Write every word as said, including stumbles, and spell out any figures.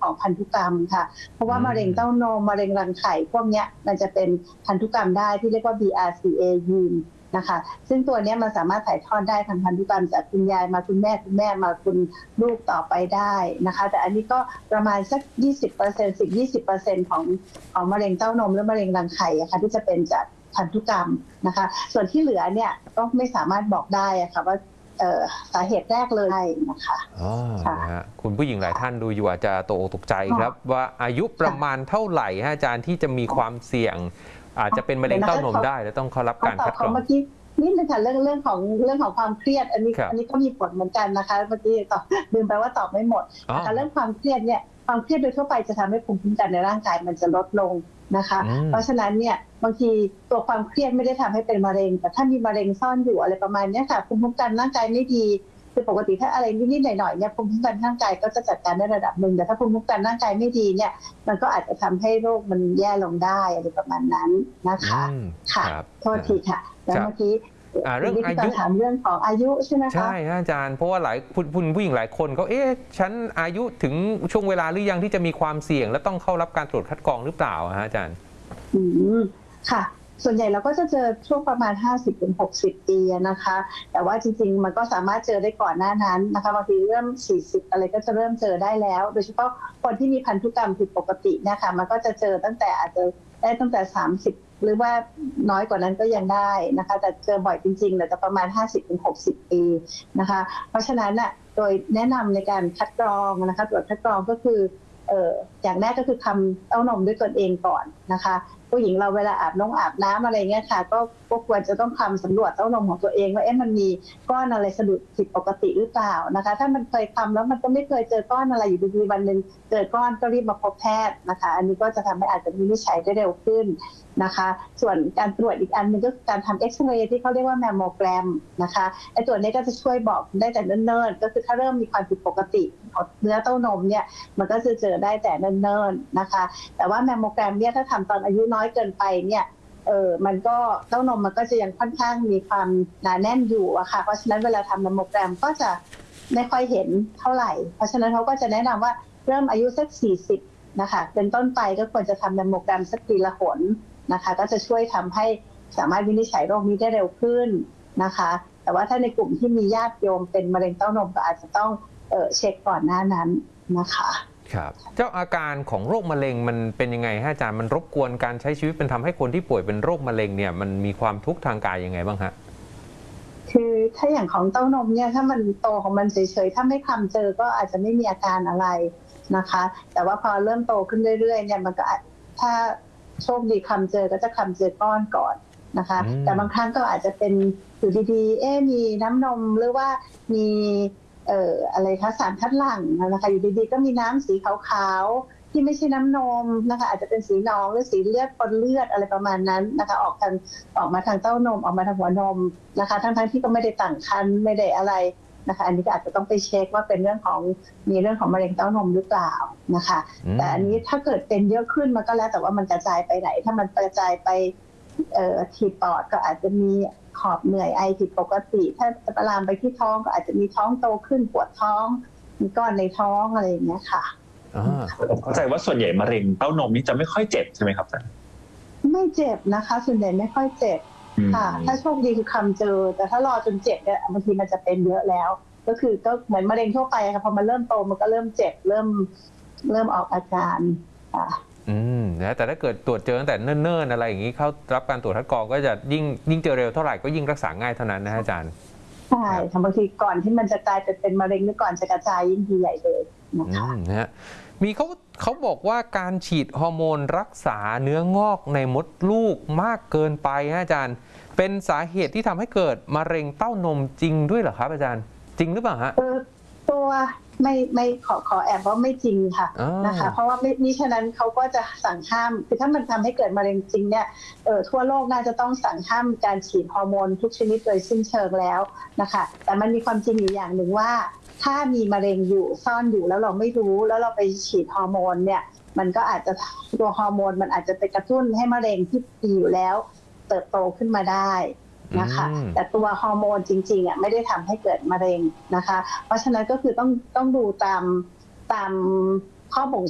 ของพันธุกรรมค่ะเพราะว่ามะเร็งเต้านมมะเร็งรังไข่พวกนี้มันจะเป็นพันธุกรรมได้ที่เรียกว่า บี อาร์ ซี เอ ยีนนะคะซึ่งตัวนี้มันสามารถถ่ายทอดได้ทางพันธุกรรมจากคุณยายมาคุณแม่คุณแม่มาคุณลูกต่อไปได้นะคะแต่อันนี้ก็ประมาณสัก ยี่สิบเปอร์เซ็นต์ สิบถึงยี่สิบเปอร์เซ็นต์ ของของมะเร็งเต้านมหรือมะเร็งรังไข่อะค่ะที่จะเป็นจากพันธุกรรมนะคะส่วนที่เหลือเนี่ยก็ไม่สามารถบอกได้อะค่ะว่าสาเหตุแรกเลยนะคะอ๋อนะฮะคุณผู้หญิงหลายท่านดูอยู่อาจจะตกตกใจครับว่าอายุประมาณเท่าไหร่ฮะอาจารย์ที่จะมีความเสี่ยงอาจจะเป็นมะเร็งเต้านมได้และต้องเข้ารับการคัดกรองเมื่อกี้นี่นึงค่ะเรื่องเรื่องของเรื่องของความเครียดอันนี้อันนี้ก็มีผลเหมือนกันนะคะเมื่อกี้ตอบลืมไปว่าตอบไม่หมดนะคะเรื่องความเครียดเนี่ยความเครียดโดยทั่วไปจะทำให้ภูมิคุ้มกันในร่างกายมันจะลดลงนะคะเพราะฉะนั้นเนี่ยบางทีตัวความเครียดไม่ได้ทำให้เป็นมะเร็งแต่ถ้ามีมะเร็งซ่อนอยู่อะไรประมาณนี้ค่ะภูมิคุ้มกันร่างกายไม่ดีคือปกติถ้าอะไรนิดๆหน่อยๆเนี่ยภูมิคุ้มกันร่างกายก็จะจัดการในระดับหนึ่งแต่ถ้าภูมิคุ้มกันร่างกายไม่ดีเนี่ยมันก็อาจจะทำให้โรคมันแย่ลงได้อะไรประมาณนั้นนะคะค่ะโทษทีค่ะแล้วเมื่อกี้เรื่องอายุถามเรื่องของอายุใช่ไหมคะใช่อาจารย์เพราะว่าหลายผู้ผู้หญิงหลายคนก็เอ๊ะฉันอายุถึงช่วงเวลาหรือยังที่จะมีความเสี่ยงและต้องเข้ารับการตรวจคัดกรองหรือเปล่าฮะอาจารย์อืมค่ะส่วนใหญ่เราก็จะเจอช่วงประมาณ ห้าสิบถึงหกสิบ ปีนะคะแต่ว่าจริงๆมันก็สามารถเจอได้ก่อนหน้านั้นนะคะบางทีเริ่มสี่สิบอะไรก็จะเริ่มเจอได้แล้วโดยเฉพาะคนที่มีพันธุกรรมผิดปกตินะคะมันก็จะเจอตั้งแต่อาจจะได้ตั้งแต่สามสิบหรือว่าน้อยกว่านั้นก็ยังได้นะคะแต่เจอบ่อยจริงๆเนี่ยจะประมาณ ห้าสิบถึงหกสิบ ปีนะคะเพราะฉะนั้นน่ะโดยแนะนำในการคัดกรองนะคะตรวจคัดกรองก็คือเอ่ออย่างแรกก็คือทำเต้านมด้วยตนเองก่อนนะคะผู้หญิงเราเวลาอาบน้องอาบน้ำอะไรเงี้ยค่ะก็ก็ควรจะต้องทำสำรวจเต้านมของตัวเองว่าเอ๊ะมันมีก้อนอะไรสะดุดผิดปกติหรือเปล่านะคะถ้ามันเคยทำแล้วมันก็ไม่เคยเจอก้อนอะไรอยู่ดีๆวันหนึ่งเจอก้อนก็รีบมาพบแพทย์นะคะอันนี้ก็จะทำให้อาจจะวินิจฉัยได้เร็วขึ้นนะคะส่วนการตรวจอีกอันนึงก็คือการทำเอ็กซเรย์ที่เขาเรียกว่าแมมโมแกรมนะคะไอ้ตัวนี้ก็จะช่วยบอกได้แต่เนิ่นๆก็คือถ้าเริ่มมีความผิดปกติของเนื้อเต้านมเนี่ยมันก็จะเจอได้แต่เนิ่นๆนะคะแต่ว่าแมมโมแกรมเนี่ยถ้าทำตอนอายุน้อยเกินไปเนี่ยเออมันก็เต้านมมันก็จะยังค่อนข้างมีความหนาแน่นอยู่อะค่ะเพราะฉะนั้นเวลาทำแมมโมแกรมก็จะไม่ค่อยเห็นเท่าไหร่เพราะฉะนั้นเขาก็จะแนะนำว่าเริ่มอายุสักสี่สิบนะคะเป็นต้นไปก็ควรจะทำแมมโมแกรมสักทีละหนนะคะก็จะช่วยทำให้สามารถวินิจฉัยโรคนี้ได้เร็วขึ้นนะคะแต่ว่าถ้าในกลุ่มที่มีญาติโยมเป็นมะเร็งเต้านมก็อาจจะต้องเอ่อเช็คก่อนหน้านั้นนะคะครับเจ้าอาการของโรคมะเร็งมันเป็นยังไงฮะอาจารย์มันรบกวนการใช้ชีวิตเป็นทำให้คนที่ป่วยเป็นโรคมะเร็งเนี่ยมันมีความทุกข์ทางกายยังไงบ้างฮะคือถ้าอย่างของเต้านมเนี่ยถ้ามันโตของมันเฉยๆถ้าไม่คลำเจอก็อาจจะไม่มีอาการอะไรนะคะแต่ว่าพอเริ่มโตขึ้นเรื่อยๆเนี่ยมันก็ถ้าโชคดีคลำเจอก็จะคลำเจอก้อนก่อนนะคะแต่บางครั้งก็อาจจะเป็นอยู่ดีๆเอ๊ะมีน้ำนมหรือว่ามีเอ่ออะไรคะสารคัดหลั่งนะคะอยู่ดีๆก็มีน้ำสีขาวๆที่ไม่ใช่น้ำนมนะคะอาจจะเป็นสีหนองหรือสีเลือดปนเลือดอะไรประมาณนั้นนะคะออกทางออกมาทางเต้านมออกมาทางหัวนมนะคะทั้งๆที่ก็ไม่ได้ตั้งครรภ์ไม่ได้อะไรนะคะอันนี้ก็อาจจะต้องไปเช็คว่าเป็นเรื่องของมีเรื่องของมะเร็งเต้านมหรือเปล่านะคะแต่อันนี้ถ้าเกิดเป็นเยอะขึ้นมันก็แล้วแต่ว่ามันกระจายไปไหนถ้ามันกระจายไปเอ่อที่ปอดก็อาจจะมีหอบเหนื่อยไอผิดปกติถ้าจะลามไปที่ท้องก็อาจจะมีท้องโตขึ้นปวดท้องมีก้อนในท้องอะไรอย่างเงี้ยค่ะเข้าใจว่าส่วนใหญ่มะเร็งเต้านมนี่จะไม่ค่อยเจ็บใช่ไหมครับอาจารย์ไม่เจ็บนะคะส่วนใหญ่ไม่ค่อยเจ็บค่ะถ้าโชคดีคือคำเจอแต่ถ้ารอจนเจ็บเนี่ยบางทีมันจะเป็นเยอะแล้วก็คือก็เหมือนมะเร็งทั่วไปค่ะพอมันเริ่มโตมันก็เริ่มเจ็บเริ่มเริ่มออกอาการค่ะอืมนะแต่ถ้าเกิดตรวจเจอตั้งแต่เนิ่นๆอะไรอย่างนี้เข้ารับการตรวจคัดกรองก็จะยิ่งยิ่งเจอเร็วเท่าไหร่ก็ยิ่งรักษาง่ายเท่านั้นนะอาจารย์ใช่บางทีก่อนที่มันจะกลายเป็นมะเร็งหรือก่อนจะกระจายยิ่งใหญ่เลยนะคะนะฮะมีเขาเขาบอกว่าการฉีดฮอร์โมนรักษาเนื้องอกในมดลูกมากเกินไปฮะอาจารย์เป็นสาเหตุที่ทำให้เกิดมะเร็งเต้านมจริงด้วยเหรอครับอาจารย์จริงหรือเปล่าฮะตัวไม่ไม่ขอขอแอบว่าไม่จริงค่ะนะคะเพราะว่ามิฉะนั้นเขาก็จะสั่งห้ามคือถ้ามันทำให้เกิดมะเร็งจริงเนี่ยเออทั่วโลกน่าจะต้องสั่งห้ามการฉีดฮอร์โมนทุกชนิดโดยสิ้นเชิงแล้วนะคะแต่มันมีความจริงอยู่อย่างหนึ่งว่าถ้ามีมะเร็งอยู่ซ่อนอยู่แล้วเราไม่รู้แล้วเราไปฉีดฮอร์โมนเนี่ยมันก็อาจจะตัวฮอร์โมนมันอาจจะไปกระตุ้นให้มะเร็งที่มีอยู่แล้วเติบโตขึ้นมาได้นะคะแต่ตัวฮอร์โมนจริงๆอ่ะไม่ได้ทำให้เกิดมะเร็งนะคะเพราะฉะนั้นก็คือต้องต้องดูตามตามข้อบ่ง